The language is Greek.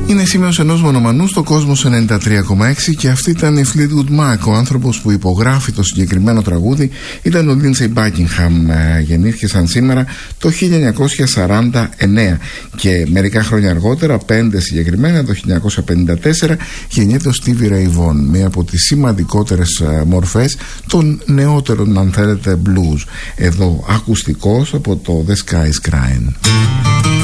Είναι σήμερος ενός μονομανού στο κόσμος 93,6 και αυτή ήταν η Fleetwood Mac. Ο άνθρωπος που υπογράφει το συγκεκριμένο τραγούδι ήταν ο Lindsey Buckingham. Γεννήθηκε σαν σήμερα το 1949 και μερικά χρόνια αργότερα, 5 συγκεκριμένα, το 1954, γεννιέται ο Stevie Ray Vaughan, μία από τις σημαντικότερες μορφές των νεότερων, αν θέλετε, blues. Εδώ ακουστικός από το The Sky is Crying.